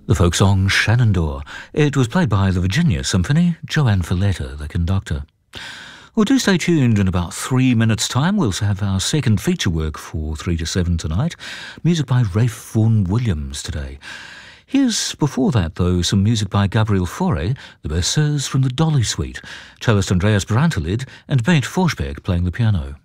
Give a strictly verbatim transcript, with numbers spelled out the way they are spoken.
The folk song Shenandoah. It was played by the Virginia Symphony, Joanne Filletta, the conductor. Well, do stay tuned. In about three minutes' time, we'll have our second feature work for three to seven tonight. Music by Rafe Vaughan Williams today. Here's, before that, though, some music by Gabriel Fauré, the Berceuse from the Dolly Suite, cellist Andreas Brantelid, and Bengt Forsberg playing the piano.